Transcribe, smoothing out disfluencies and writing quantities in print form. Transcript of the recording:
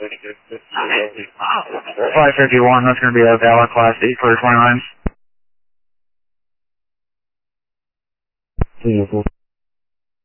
551, that's going to be a valid Class 8 for 29.